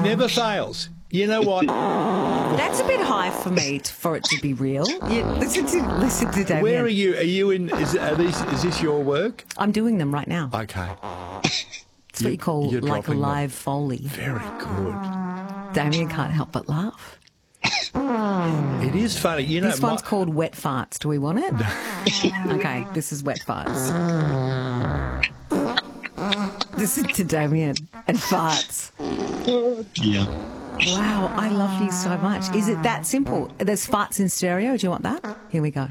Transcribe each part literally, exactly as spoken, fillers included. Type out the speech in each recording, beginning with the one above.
Never fails. You know what? That's a bit high for me t- for it to be real. Yeah, listen to listen to Damien. Where are you? Are you in? Is, are these, is this your work? I'm doing them right now. Okay. It's what you call You're like a dropping live them. Foley. Very good. Damien can't help but laugh. It is funny. You know, This one's my- called Wet Farts. Do we want it? Okay, this is Wet Farts. Listen to Damien and farts. Yeah. Wow, I love you so much. Is it that simple? There's farts in stereo. Do you want that? Here we go.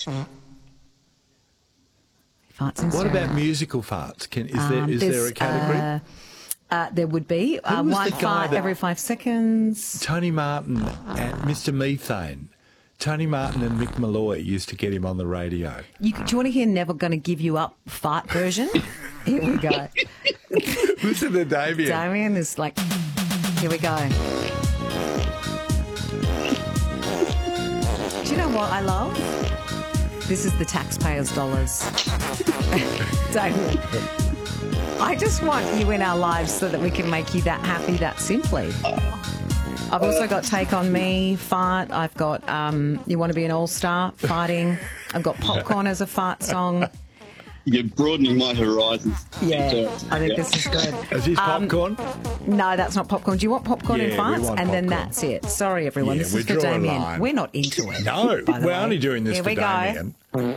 Farts in stereo. What about musical farts? Can, is there Um, is there's, there a category? Uh, uh, there would be uh, was one the guy fart that- every five seconds. Tony Martin and Mister Methane. Tony Martin and Mick Malloy used to get him on the radio. You, do you want to hear Never Gonna Give You Up fart version? Here we go. Listen to Damien. Damien is like, here we go. Do you know what I love? This is the taxpayers' dollars. Damien, I just want you in our lives so that we can make you that happy that simply. I've also got Take On Me, fart. I've got um, You Want to Be an All-Star, farting. I've got Popcorn as a fart song. You're broadening my horizons. Yeah, So, I think yeah. this is good. Is this Um, popcorn? No, that's not popcorn. Do you want popcorn and Yeah, we farts? want And then popcorn. that's it. Sorry, everyone. Yeah, this we is for draw a Damien. line. We're not into it. No, by the we're way. only doing this Here for we go. Damien.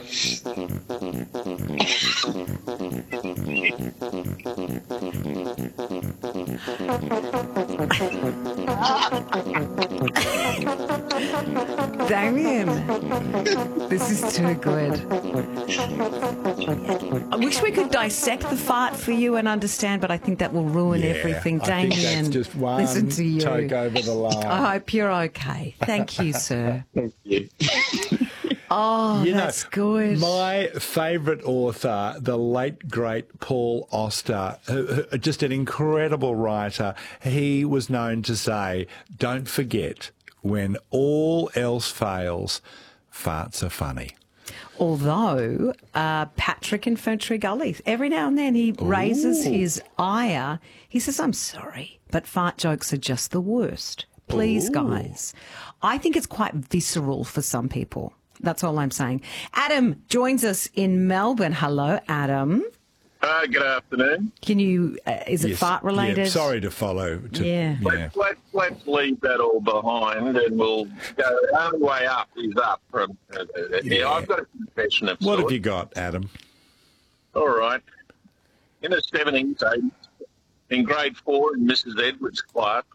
Damien, this is too good. I wish we could dissect the fart for you and understand, but I think that will ruin Yeah, everything. I Damien, think that's just one listen to you. toke over the line. I hope you're okay. Thank you, sir. Thank you. Oh, You know, that's good. My favourite author, the late, great Paul Auster, who- who- just an incredible writer, he was known to say, don't forget, when all else fails, farts are funny. Although uh, Patrick in Ferntree Gully, every now and then he raises Ooh. his ire. He says, I'm sorry, but fart jokes are just the worst. Please, Ooh. guys. I think it's quite visceral for some people. That's all I'm saying. Adam joins us in Melbourne. Hello, Adam. Uh, good afternoon. Can you, uh, is it Yes, fart related? Yeah, sorry to follow. To, Yeah. yeah. Let's, let's, let's leave that all behind and we'll go. The only way up is up. From uh, yeah. Yeah. I've got a confession of What have sorts. you got, Adam? All right. In the seventies, eighties, in grade four in Missus Edwards' class,